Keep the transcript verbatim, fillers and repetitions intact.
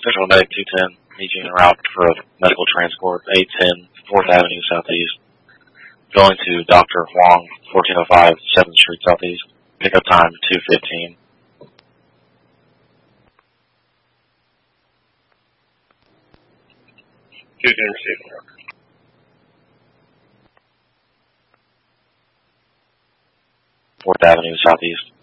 Central Medic two ten, needs you en route for a medical transport, eight ten, fourth Avenue Southeast. Going to Doctor Huang, fourteen oh five, seventh Street Southeast. Pickup time, two fifteen. two ten receiving. fourth Avenue Southeast.